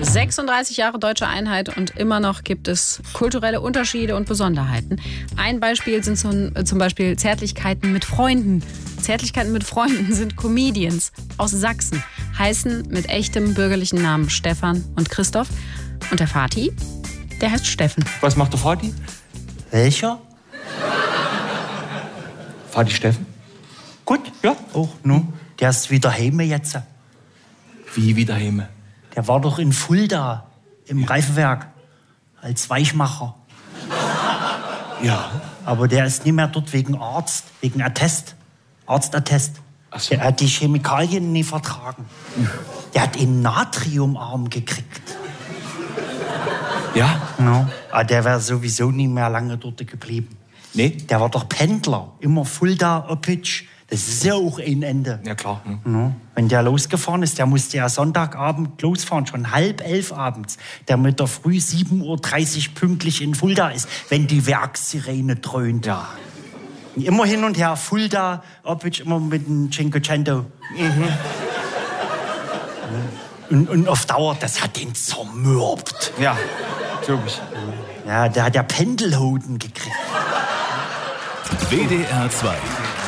36 Jahre deutsche Einheit und immer noch gibt es kulturelle Unterschiede und Besonderheiten. Ein Beispiel sind zum Beispiel Zärtlichkeiten mit Freunden. Zärtlichkeiten mit Freunden sind Comedians aus Sachsen, heißen mit echtem bürgerlichen Namen Stefan und Christoph. Und der Vati, der heißt Steffen. Was macht der Vati? Welcher? Vati Steffen? Gut, ja, auch, no. Der ist wieder heime jetzt. Wie wieder heime? Der war doch in Fulda im Reifenwerk als Weichmacher. Ja. Aber der ist nicht mehr dort wegen Arzt, wegen Attest. Arztattest. Ach so. Der hat die Chemikalien nie vertragen. Der hat einen Natriumarm gekriegt. Ja? No. Aber der wäre sowieso nie mehr lange dort geblieben. Nee? Der war doch Pendler. Immer Fulda, Oppitsch. Das ist ja auch ein Ende. Ja, klar. No. Wenn der losgefahren ist, der musste ja Sonntagabend losfahren, schon 10:30 abends, damit er früh 7:30 Uhr pünktlich in Fulda ist, wenn die Werkssirene dröhnt. Ja. Immer hin und her, Fulda, Oppitsch, immer mit dem Cinquecento. Und auf Dauer, das hat den zermürbt. Ja, glaub ich. Ja, der hat ja Pendelhoden gekriegt. WDR 2